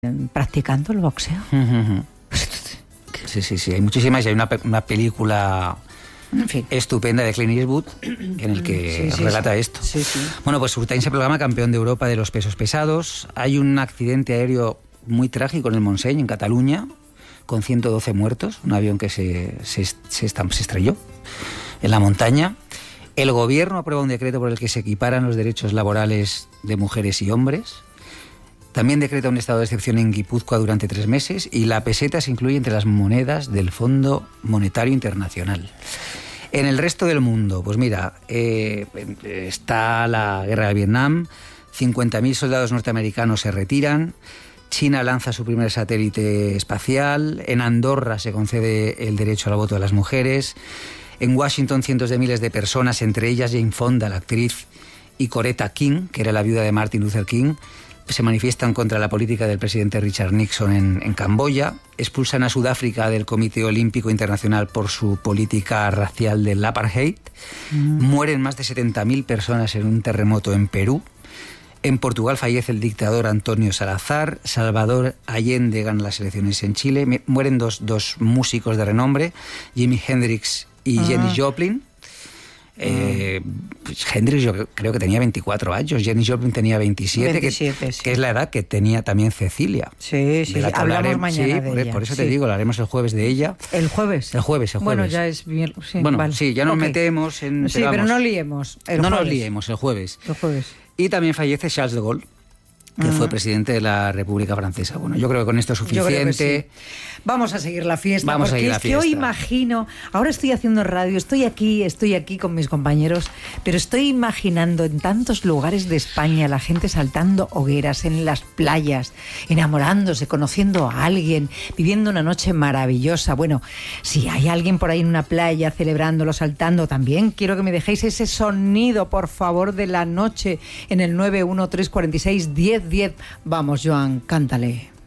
practicando el boxeo. Sí, hay muchísimas. Y hay una película estupenda de Clint Eastwood en el que relata esto. Sí. Bueno, pues Urtain se proclama campeón de Europa de los pesos pesados. Hay un accidente aéreo muy trágico en el Montseny, en Cataluña, con 112 muertos, un avión que se estrelló en la montaña. El gobierno aprueba un decreto por el que se equiparan los derechos laborales de mujeres y hombres. También decreta un estado de excepción en Guipúzcoa durante 3 meses y la peseta se incluye entre las monedas del Fondo Monetario Internacional. En el resto del mundo, pues mira, está la guerra de Vietnam, 50.000 soldados norteamericanos se retiran, China lanza su primer satélite espacial, en Andorra se concede el derecho al voto a las mujeres, en Washington cientos de miles de personas, entre ellas Jane Fonda, la actriz, y Coretta King, que era la viuda de Martin Luther King, se manifiestan contra la política del presidente Richard Nixon en Camboya, expulsan a Sudáfrica del Comité Olímpico Internacional por su política racial del apartheid, mueren más de 70.000 personas en un terremoto en Perú, en Portugal fallece el dictador Antonio Salazar, Salvador Allende gana las elecciones en Chile, mueren dos músicos de renombre, Jimi Hendrix y Janis Joplin. Hendrix yo creo que tenía 24 años, Janis Joplin tenía 27, que es la edad que tenía también Cecilia. Sí, hablamos mañana de ella. Por eso te digo, lo haremos el jueves de ella. ¿El jueves? El jueves. Bueno, ya es bien. Sí, bueno, vale. Sí, ya nos metemos en... Sí, pero no liemos. Nos liemos, el jueves. El jueves. Y también fallece Charles de Gaulle, que fue presidente de la República Francesa. Bueno, yo creo que con esto es suficiente. Vamos a seguir la fiesta. Vamos a seguir la fiesta. Que hoy imagino, ahora estoy haciendo radio, estoy aquí con mis compañeros, pero estoy imaginando en tantos lugares de España la gente saltando hogueras en las playas, enamorándose, conociendo a alguien, viviendo una noche maravillosa. Bueno, si hay alguien por ahí en una playa celebrándolo, saltando, también quiero que me dejéis ese sonido, por favor, de la noche en el 913461010. Vamos, Joan, cántale.